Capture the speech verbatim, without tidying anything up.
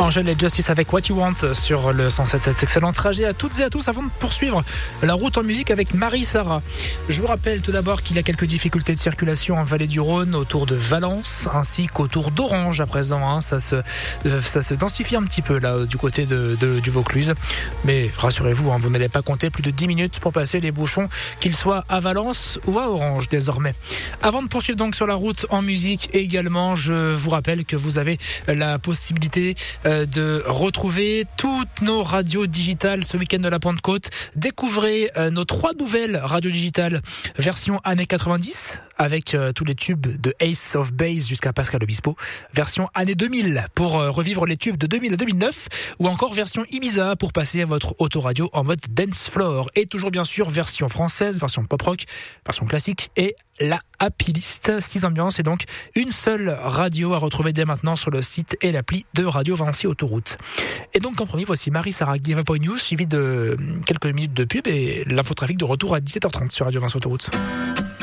Angèle et Justice avec What You Want sur le cent sept sept. Excellent trajet à toutes et à tous avant de poursuivre la route en musique avec Marie-Sara. Je vous rappelle tout d'abord qu'il y a quelques difficultés de circulation en vallée du Rhône autour de Valence ainsi qu'autour d'Orange à présent. Hein. Ça, se, ça se densifie un petit peu là du côté de, de, du Vaucluse. Mais rassurez-vous, hein, vous n'allez pas compter plus de dix minutes pour passer les bouchons, qu'ils soient à Valence ou à Orange désormais. Avant de poursuivre donc sur la route en musique également, je vous rappelle que vous avez la possibilité de retrouver toutes nos radios digitales ce week-end de la Pentecôte. Découvrez nos trois nouvelles radios digitales version années quatre-vingt-dix avec tous les tubes de Ace of Base jusqu'à Pascal Obispo, version année deux mille pour revivre les tubes de deux mille à deux mille neuf, ou encore version Ibiza pour passer votre autoradio en mode dance floor, et toujours bien sûr version française, version pop rock, version classique et la Happy List. six ambiances et donc une seule radio à retrouver dès maintenant sur le site et l'appli de Radio Vinci Autoroute. Et donc en premier, voici Marie-Sara Give Up On You, suivi de quelques minutes de pub et l'infotrafic de retour à dix-sept heures trente sur Radio Vinci Autoroute.